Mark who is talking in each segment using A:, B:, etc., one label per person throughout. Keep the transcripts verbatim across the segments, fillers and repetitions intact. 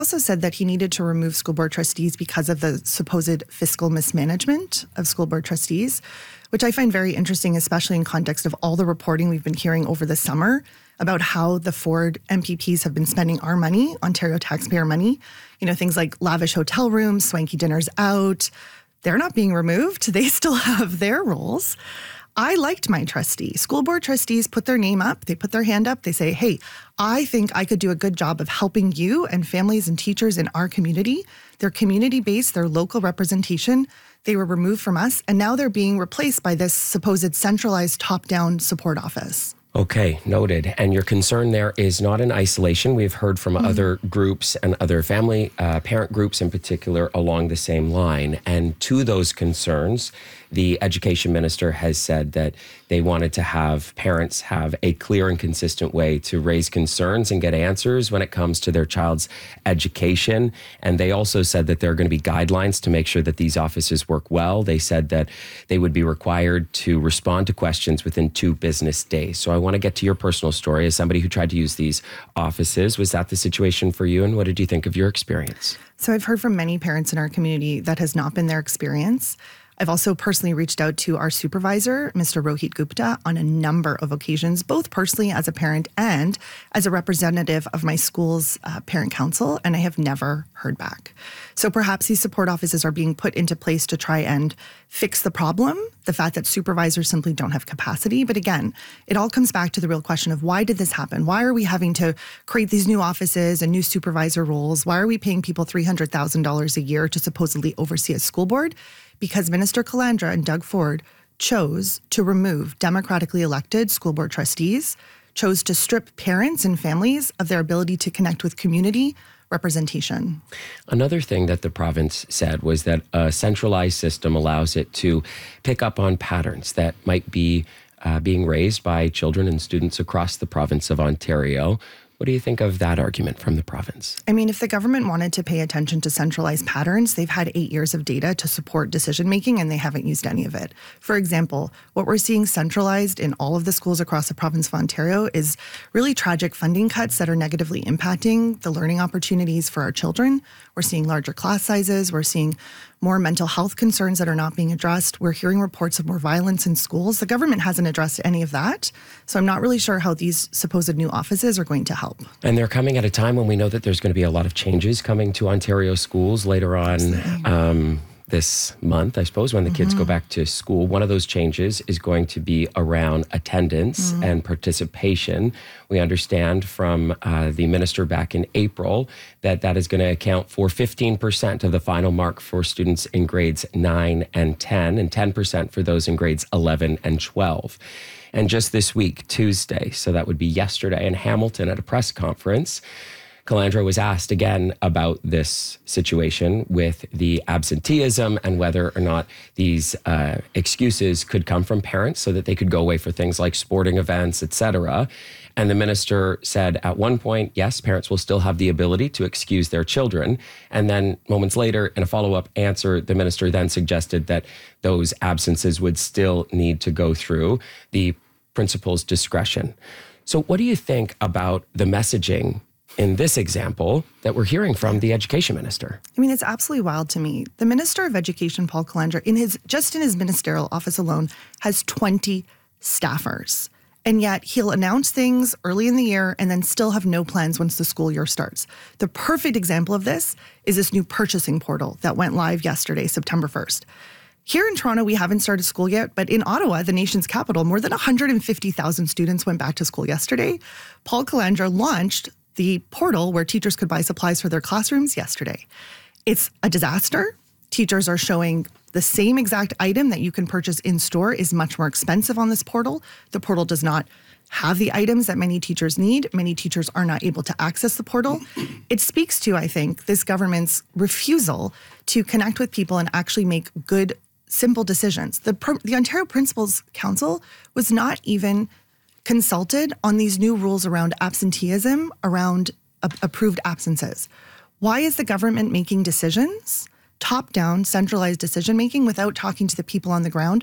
A: also said that he needed to remove school board trustees because of the supposed fiscal mismanagement of school board trustees, which I find very interesting, especially in context of all the reporting we've been hearing over the summer about how the Ford M P Ps have been spending our money, Ontario taxpayer money. You know, things like lavish hotel rooms, swanky dinners out. They're not being removed. They still have their roles. I liked my trustee. School board trustees put their name up. They put their hand up. They say, hey, I think I could do a good job of helping you and families and teachers in our community. They're community-based, they're local representation. They were removed from us, and now they're being replaced by this supposed centralized top-down support office.
B: Okay, noted. And your concern there is not in isolation. We've heard from mm-hmm. other groups and other family, uh, parent groups in particular, along the same line. And to those concerns, the education minister has said that they wanted to have parents have a clear and consistent way to raise concerns and get answers when it comes to their child's education. And they also said that there are going to be guidelines to make sure that these offices work well. They said that they would be required to respond to questions within two business days. So I want to get to your personal story as somebody who tried to use these offices. Was that the situation for you? And what did you think of your experience?
A: So I've heard from many parents in our community that has not been their experience. I've also personally reached out to our supervisor, Mister Rohit Gupta, on a number of occasions, both personally as a parent and as a representative of my school's uh, parent council, and I have never heard back. So perhaps these support offices are being put into place to try and fix the problem, the fact that supervisors simply don't have capacity. But again, it all comes back to the real question of why did this happen? Why are we having to create these new offices and new supervisor roles? Why are we paying people three hundred thousand dollars a year to supposedly oversee a school board? Because Minister Calandra and Doug Ford chose to remove democratically elected school board trustees, chose to strip parents and families of their ability to connect with community representation.
B: Another thing that the province said was that a centralized system allows it to pick up on patterns that might be uh, being raised by children and students across the province of Ontario. What do you think of that argument from the province?
A: I mean, if the government wanted to pay attention to centralized patterns, they've had eight years of data to support decision-making, and they haven't used any of it. For example, what we're seeing centralized in all of the schools across the province of Ontario is really tragic funding cuts that are negatively impacting the learning opportunities for our children. We're seeing larger class sizes. We're seeing more mental health concerns that are not being addressed. We're hearing reports of more violence in schools. The government hasn't addressed any of that. So I'm not really sure how these supposed new offices are going to help.
B: And they're coming at a time when we know that there's going to be a lot of changes coming to Ontario schools later on um, this month, I suppose, when the kids mm-hmm. go back to school. One of those changes is going to be around attendance mm-hmm. and participation. We understand from uh, the minister back in April that that is going to account for fifteen percent of the final mark for students in grades nine and ten, and ten percent for those in grades eleven and twelve. And just this week, Tuesday, so that would be yesterday in Hamilton at a press conference, Calandra was asked again about this situation with the absenteeism and whether or not these uh, excuses could come from parents so that they could go away for things like sporting events, et cetera. And the minister said at one point, yes, parents will still have the ability to excuse their children. And then moments later, in a follow-up answer, the minister then suggested that those absences would still need to go through the principal's discretion. So what do you think about the messaging in this example that we're hearing from the education minister?
A: I mean, it's absolutely wild to me. The Minister of Education, Paul Calandra, in his just in his ministerial office alone, has twenty staffers. And yet he'll announce things early in the year and then still have no plans once the school year starts. The perfect example of this is this new purchasing portal that went live yesterday, September first. Here in Toronto, we haven't started school yet, but in Ottawa, the nation's capital, more than one hundred fifty thousand students went back to school yesterday. Paul Calandra launched the portal where teachers could buy supplies for their classrooms yesterday. It's a disaster. Teachers are showing the same exact item that you can purchase in store is much more expensive on this portal. The portal does not have the items that many teachers need. Many teachers are not able to access the portal. It speaks to, I think, this government's refusal to connect with people and actually make good, simple decisions. The, the Ontario Principals Council was not even consulted on these new rules around absenteeism, around a- approved absences. Why is the government making decisions, top-down, centralized decision-making, without talking to the people on the ground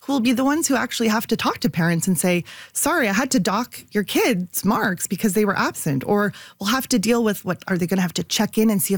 A: who will be the ones who actually have to talk to parents and say, sorry, I had to dock your kids' marks because they were absent, or will have to deal with what, are they going to have to check in and see if